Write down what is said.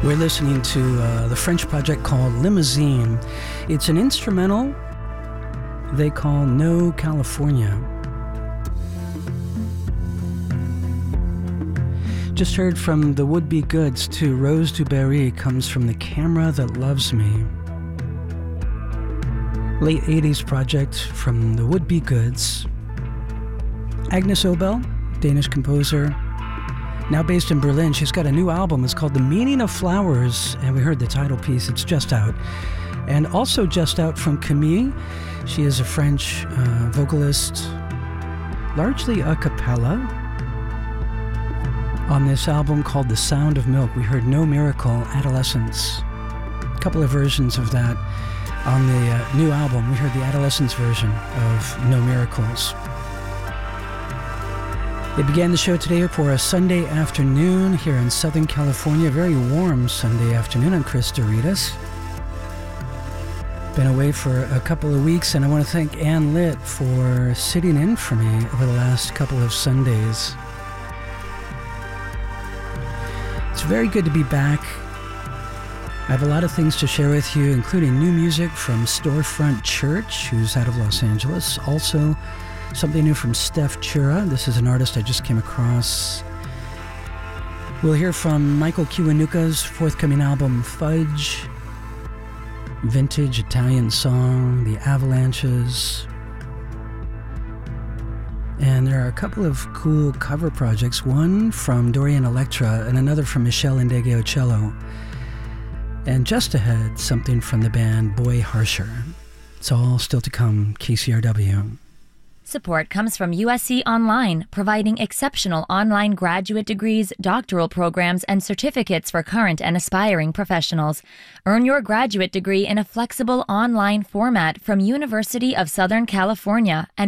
We're listening to the French project called Limousine. It's an instrumental they call No California. Just heard from the Would Be Goods to Rose du Barry comes from The Camera That Loves Me. Late 80s project from the Would Be Goods. Agnes Obel, Danish composer, now based in Berlin. She's got a new album. It's called The Meaning of Flowers, and we heard the title piece. It's just out. And also just out from Camille. She is a French vocalist, largely a cappella. On this album called The Sound of Milk, we heard No Miracle, Adolescence. A couple of versions of that. On the new album, we heard the Adolescence version of No Miracles. They began the show today for a Sunday afternoon here in Southern California. A very warm Sunday afternoon. I'm Chris Doritas. Been away for a couple of weeks, and I want to thank Ann Litt for sitting in for me over the last couple of Sundays. It's very good to be back. I have a lot of things to share with you, including new music from Storefront Church, who's out of Los Angeles. Also, something new from Steph Chura. This is an artist I just came across. We'll hear from Michael Kiwanuka's forthcoming album, Fudge. Vintage Italian song, The Avalanches. And there are a couple of cool cover projects, one from Dorian Electra and another from Michelle Indegeocello. And just ahead, something from the band Boy Harsher. It's all still to come, KCRW. Support comes from USC Online, providing exceptional online graduate degrees, doctoral programs, and certificates for current and aspiring professionals. Earn your graduate degree in a flexible online format from University of Southern California and